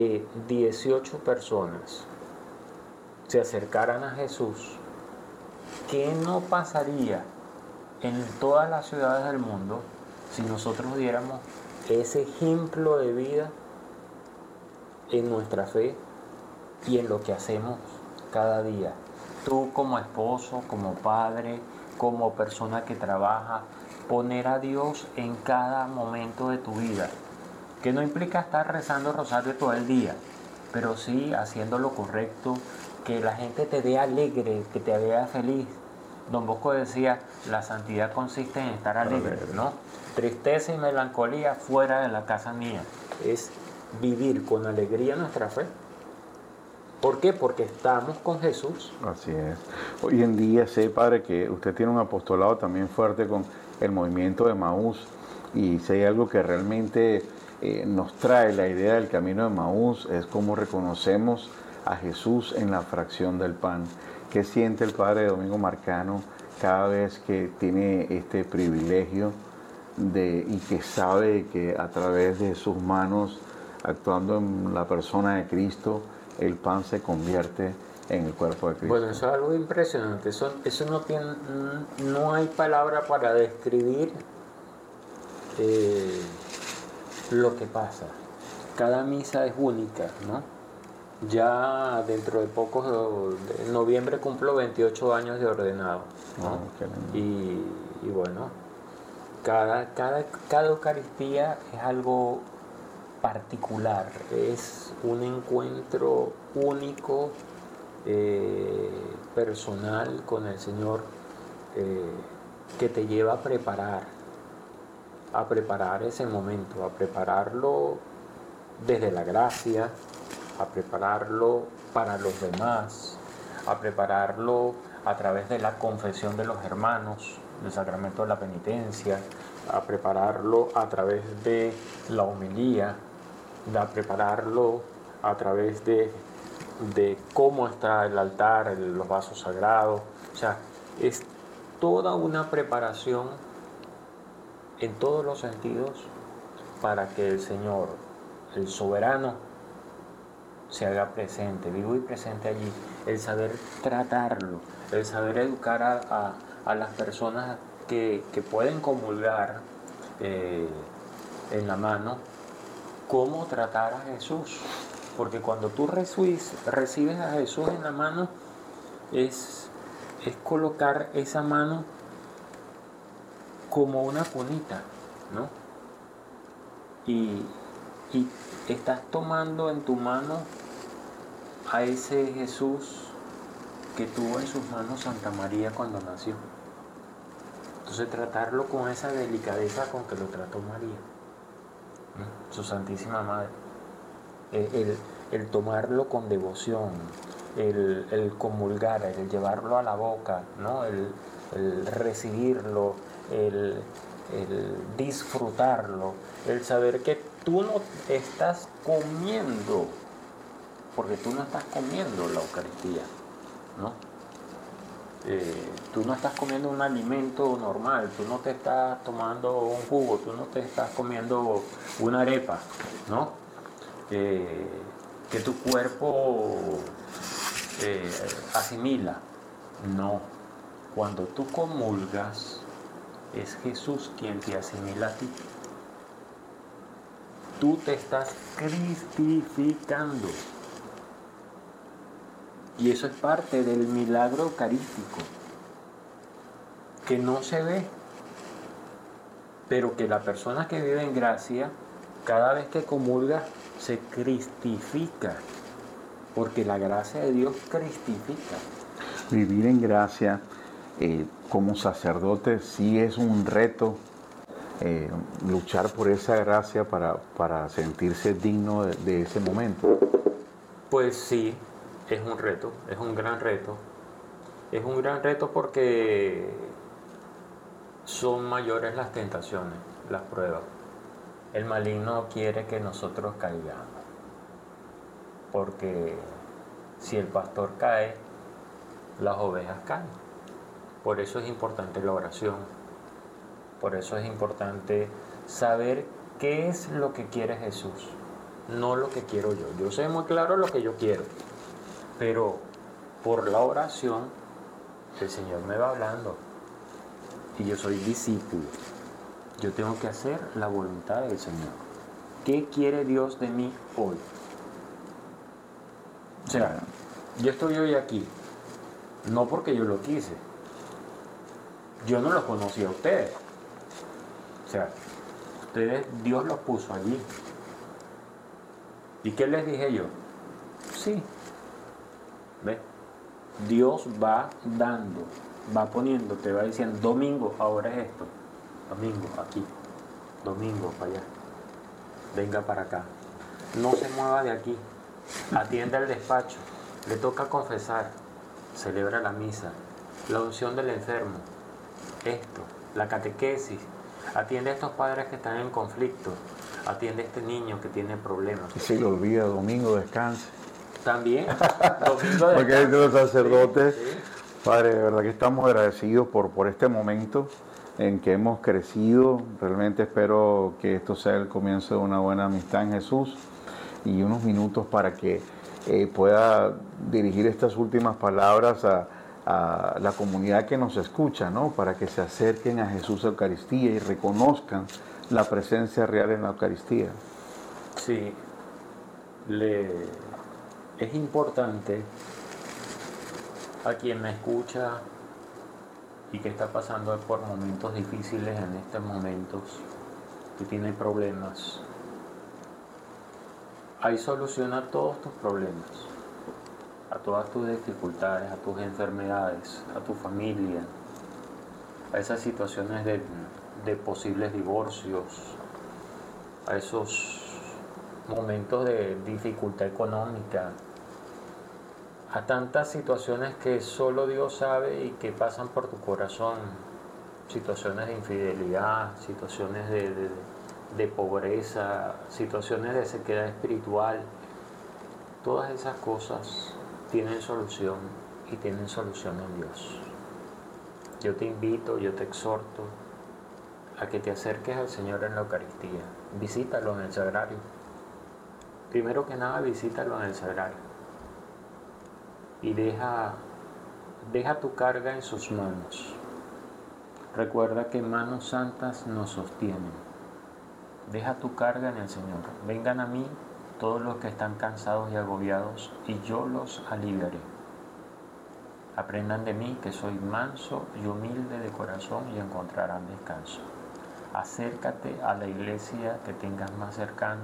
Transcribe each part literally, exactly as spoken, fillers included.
que dieciocho personas se acercaran a Jesús, ¿qué no pasaría en todas las ciudades del mundo si nosotros diéramos ese ejemplo de vida en nuestra fe y en lo que hacemos cada día? Tú como esposo, como padre, como persona que trabaja, poner a Dios en cada momento de tu vida, que no implica estar rezando rosario todo el día, pero sí haciendo lo correcto, que la gente te vea alegre, que te vea feliz. Don Bosco decía, la santidad consiste en estar alegre, ¿no? Tristeza y melancolía fuera de la casa mía. Es vivir con alegría nuestra fe. ¿Por qué? Porque estamos con Jesús. Así es. Hoy en día sé, Padre, que usted tiene un apostolado también fuerte con el movimiento de Emaús, y si hay algo que realmente eh, nos trae la idea del camino de Emaús es cómo reconocemos a Jesús en la fracción del pan. ¿Qué siente el Padre Domingo Marcano cada vez que tiene este privilegio de, y que sabe que a través de sus manos, actuando en la persona de Cristo, el pan se convierte en el cuerpo de Cristo? Bueno, eso es algo impresionante. Eso, eso no tiene, no hay palabra para describir eh, lo que pasa. Cada misa es única, ¿no? Ya dentro de poco, en noviembre cumplo veintiocho años de ordenado, ¿no? Oh, y, y bueno, cada, cada, cada Eucaristía es algo particular, es un encuentro único, eh, personal con el Señor, eh, que te lleva a preparar, a preparar ese momento, a prepararlo desde la gracia, a prepararlo para los demás, a prepararlo a través de la confesión de los hermanos, del sacramento de la penitencia, a prepararlo a través de la homilía, a prepararlo a través de, de cómo está el altar, los vasos sagrados. O sea, es toda una preparación en todos los sentidos para que el Señor, el soberano, se haga presente, vivo y presente allí. El saber tratarlo, el saber educar a, a, a las personas que, que pueden comulgar eh, en la mano, cómo tratar a Jesús. Porque cuando tú recibes, recibes a Jesús en la mano, es, es colocar esa mano como una cunita, ¿no? Y, y estás tomando en tu mano a ese Jesús que tuvo en sus manos Santa María cuando nació. Entonces tratarlo con esa delicadeza con que lo trató María, ¿no? Su Santísima Madre. El, el tomarlo con devoción, el, el comulgar, el llevarlo a la boca, ¿no? el, el recibirlo, el, el disfrutarlo, el saber que tú no estás comiendo, porque tú no estás comiendo la Eucaristía, ¿no? Eh, tú no estás comiendo un alimento normal, tú no te estás tomando un jugo, tú no te estás comiendo una arepa, ¿no? Eh, que tu cuerpo eh, asimila. No, cuando tú comulgas es Jesús quien te asimila a ti. Tú te estás cristificando, y eso es parte del milagro eucarístico que no se ve, pero que la persona que vive en gracia, cada vez que comulga, se cristifica, porque la gracia de Dios cristifica. Vivir en gracia eh, como sacerdote sí es un reto, eh, luchar por esa gracia para, para sentirse digno de, de ese momento. Pues sí, es un reto, es un gran reto. Es un gran reto porque son mayores las tentaciones, las pruebas. El maligno quiere que nosotros caigamos, porque si el pastor cae, las ovejas caen. Por eso es importante la oración, por eso es importante saber qué es lo que quiere Jesús, no lo que quiero yo. Yo sé muy claro lo que yo quiero, pero por la oración el Señor me va hablando y yo soy discípulo. Yo tengo que hacer la voluntad del Señor. ¿Qué quiere Dios de mí hoy? O sea, yo estoy hoy aquí, no porque yo lo quise. Yo no los conocí a ustedes. O sea, ustedes, Dios los puso allí. ¿Y qué les dije yo? Sí. ¿Ves? Dios va dando, va poniendo, te va diciendo, domingo, ahora es esto. Domingo, aquí. Domingo, para allá. Venga para acá. No se mueva de aquí. Atienda el despacho. Le toca confesar. Celebra la misa. La unción del enfermo. Esto. La catequesis. Atiende a estos padres que están en conflicto. Atiende a este niño que tiene problemas. Y si lo olvida, domingo descanse. También. Domingo descanse. Porque hay los sacerdotes. Sí, sí. Padre, de verdad que estamos agradecidos por, por este momento en que hemos crecido. Realmente espero que esto sea el comienzo de una buena amistad en Jesús y unos minutos para que eh, pueda dirigir estas últimas palabras a, a la comunidad que nos escucha, ¿no? Para que se acerquen a Jesús Eucaristía y reconozcan la presencia real en la Eucaristía. Sí, le... es importante a quien me escucha y que está pasando por momentos difíciles en estos momentos, que tiene problemas. Hay solución a todos tus problemas, a todas tus dificultades, a tus enfermedades, a tu familia, a esas situaciones de, de posibles divorcios, a esos momentos de dificultad económica, a tantas situaciones que solo Dios sabe y que pasan por tu corazón, situaciones de infidelidad, situaciones de, de, de pobreza, situaciones de sequedad espiritual. Todas esas cosas tienen solución y tienen solución en Dios. Yo te invito, yo te exhorto a que te acerques al Señor en la Eucaristía. Visítalo en el Sagrario. Primero que nada, visítalo en el Sagrario. Y deja, deja tu carga en sus manos. Recuerda que manos santas nos sostienen. Deja tu carga en el Señor. Vengan a mí todos los que están cansados y agobiados, y yo los aliviaré. Aprendan de mí, que soy manso y humilde de corazón, y encontrarán descanso. Acércate a la iglesia que tengas más cercana.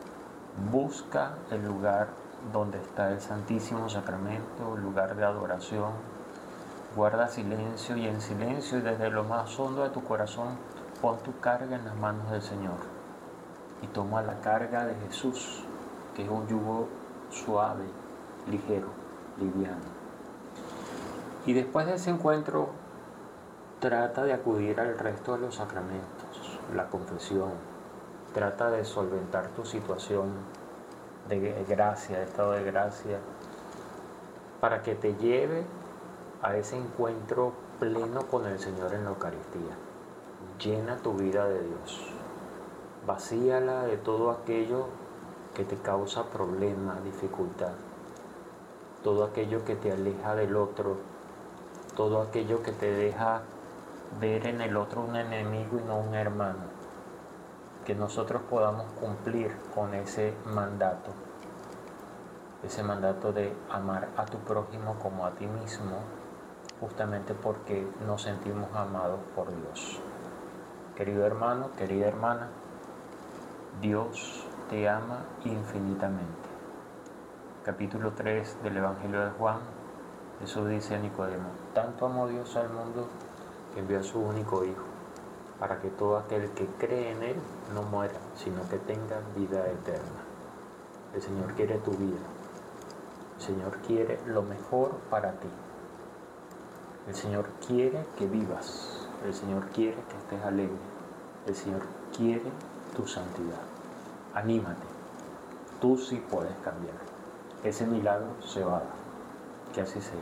Busca el lugar donde está el Santísimo Sacramento, el lugar de adoración. Guarda silencio y en silencio y desde lo más hondo de tu corazón pon tu carga en las manos del Señor y toma la carga de Jesús, que es un yugo suave, ligero, liviano. Y después de ese encuentro trata de acudir al resto de los sacramentos, la confesión, trata de solventar tu situación de gracia, de estado de gracia, para que te lleve a ese encuentro pleno con el Señor en la Eucaristía. Llena tu vida de Dios, vacíala de todo aquello que te causa problema, dificultad, todo aquello que te aleja del otro, todo aquello que te deja ver en el otro un enemigo y no un hermano. Que nosotros podamos cumplir con ese mandato, ese mandato de amar a tu prójimo como a ti mismo, justamente porque nos sentimos amados por Dios. Querido hermano, querida hermana, Dios te ama infinitamente. Capítulo tres del Evangelio de Juan, Jesús dice a Nicodemo: tanto amó Dios al mundo que envió a su único Hijo, para que todo aquel que cree en Él no muera, sino que tenga vida eterna. El Señor quiere tu vida. El Señor quiere lo mejor para ti. El Señor quiere que vivas. El Señor quiere que estés alegre. El Señor quiere tu santidad. Anímate. Tú sí puedes cambiar. Ese milagro se va a dar. Que así sea.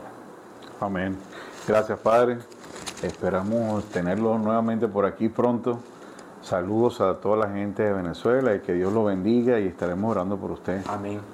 Amén. Gracias, Padre. Esperamos tenerlo nuevamente por aquí pronto. Saludos a toda la gente de Venezuela y que Dios lo bendiga y estaremos orando por usted. Amén.